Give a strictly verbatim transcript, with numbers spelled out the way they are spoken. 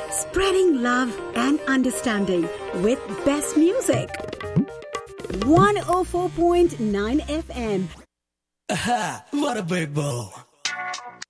Spreading love and understanding with best music. one oh four point nine F M. Aha, what a big ball.